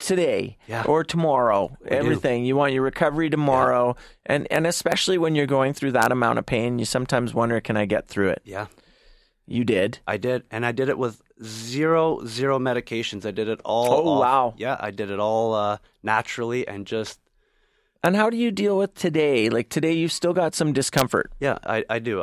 today Yeah. or tomorrow. Everything. You want your recovery tomorrow. Yeah. And especially when you're going through that amount of pain, you sometimes wonder, can I get through it? Yeah. You did. I did. And I did it with zero medications. I did it all. Oh, wow. Yeah. I did it all naturally and just. And how do you deal with today? Like today, you've still got some discomfort. Yeah, I do.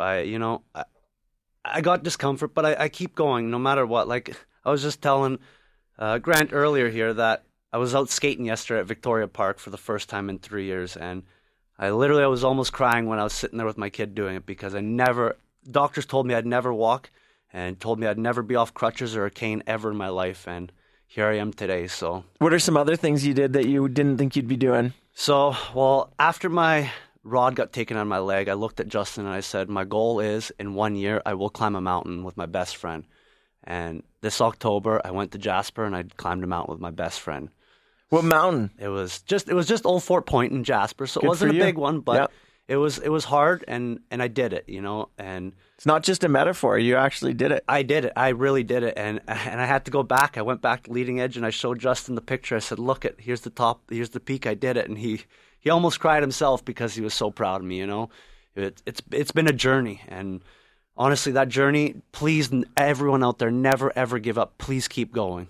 I got discomfort, but I keep going no matter what. Like I was just telling Grant earlier here that I was out skating yesterday at Victoria Park for the first time in 3 years, and I was almost crying when I was sitting there with my kid doing it because doctors told me I'd never walk and told me I'd never be off crutches or a cane ever in my life, and here I am today. So, what are some other things you did that you didn't think you'd be doing? So, well, after my rod got taken out of my leg, I looked at Justin and I said, my goal is in 1 year, I will climb a mountain with my best friend. And this October, I went to Jasper and I climbed a mountain with my best friend. What mountain? It was just Old Fort Point in Jasper, so it wasn't a big one, but it was hard, and I did it, and it's not just a metaphor. You actually did it. I did it. I really did it, and I had to go back. I went back to Leading Edge, and I showed Justin the picture. I said, "Look, here's the top. Here's the peak. I did it." And he almost cried himself because he was so proud of me. It's been a journey, and honestly, that journey. Please, everyone out there, never ever give up. Please keep going.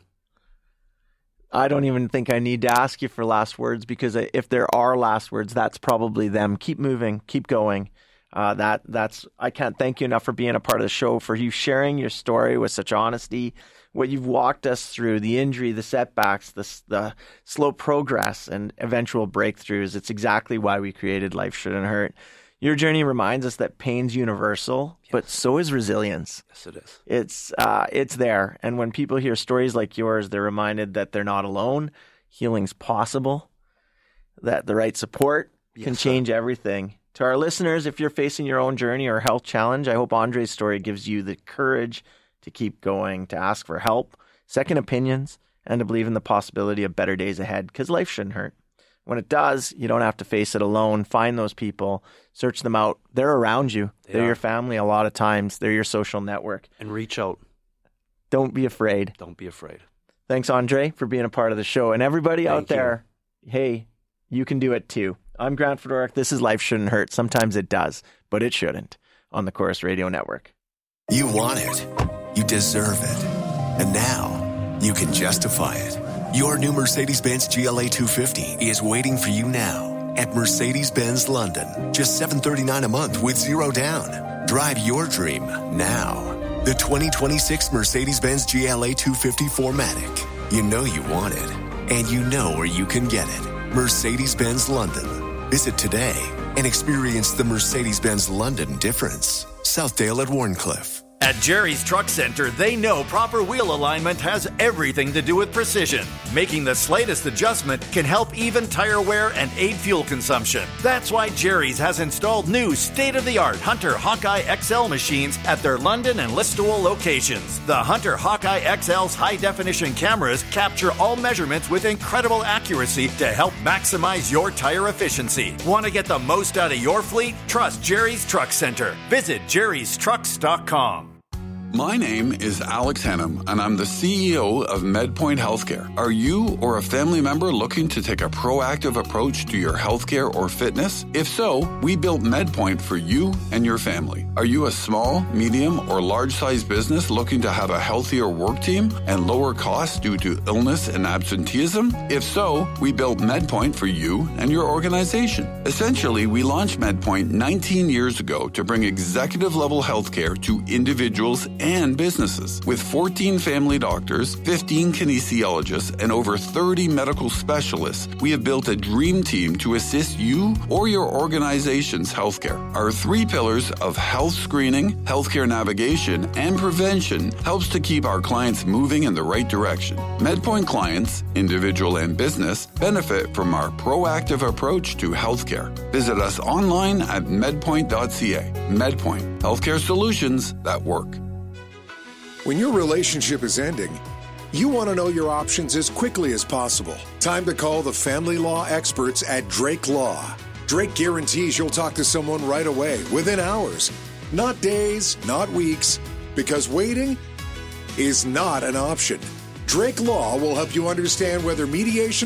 I don't even think I need to ask you for last words, because if there are last words, that's probably them. Keep moving, keep going. I can't thank you enough for being a part of the show, for you sharing your story with such honesty, what you've walked us through, the injury, the setbacks, the slow progress and eventual breakthroughs. It's exactly why we created Life Shouldn't Hurt. Your journey reminds us that pain's universal, but so is resilience. Yes, it is. It's there. And when people hear stories like yours, they're reminded that they're not alone. Healing's possible, that the right support can change everything. To our listeners, if you're facing your own journey or health challenge, I hope Andre's story gives you the courage to keep going, to ask for help, second opinions, and to believe in the possibility of better days ahead, because life shouldn't hurt. When it does, you don't have to face it alone. Find those people, search them out. They're around you. They're your family a lot of times. They're your social network. And reach out. Don't be afraid. Don't be afraid. Thanks, Andre, for being a part of the show. And everybody out there, hey, you can do it too. I'm Grant Fedoruk. This is Life Shouldn't Hurt. Sometimes it does, but it shouldn't, on the Chorus Radio Network. You want it. You deserve it. And now you can justify it. Your new Mercedes-Benz GLA 250 is waiting for you now at Mercedes-Benz London. Just $739 a month with zero down. Drive your dream now. The 2026 Mercedes-Benz GLA 250 4MATIC. You know you want it, and you know where you can get it. Mercedes-Benz London. Visit today and experience the Mercedes-Benz London difference. Southdale at Warncliffe. At Jerry's Truck Center, they know proper wheel alignment has everything to do with precision. Making the slightest adjustment can help even tire wear and aid fuel consumption. That's why Jerry's has installed new state-of-the-art Hunter Hawkeye XL machines at their London and Listowel locations. The Hunter Hawkeye XL's high-definition cameras capture all measurements with incredible accuracy to help maximize your tire efficiency. Want to get the most out of your fleet? Trust Jerry's Truck Center. Visit jerrystrucks.com. My name is Alex Hannum, and I'm the CEO of MedPoint Healthcare. Are you or a family member looking to take a proactive approach to your healthcare or fitness? If so, we built MedPoint for you and your family. Are you a small, medium, or large-sized business looking to have a healthier work team and lower costs due to illness and absenteeism? If so, we built MedPoint for you and your organization. Essentially, we launched MedPoint 19 years ago to bring executive-level healthcare to individuals and businesses. With 14 family doctors, 15 kinesiologists, and over 30 medical specialists, we have built a dream team to assist you or your organization's healthcare. Our 3 pillars of health screening, healthcare navigation, and prevention helps to keep our clients moving in the right direction. MedPoint clients, individual and business, benefit from our proactive approach to healthcare. Visit us online at medpoint.ca. MedPoint, healthcare solutions that work. When your relationship is ending, you want to know your options as quickly as possible. Time to call the family law experts at Drake Law. Drake guarantees you'll talk to someone right away, within hours. Not days, not weeks, because waiting is not an option. Drake Law will help you understand whether mediation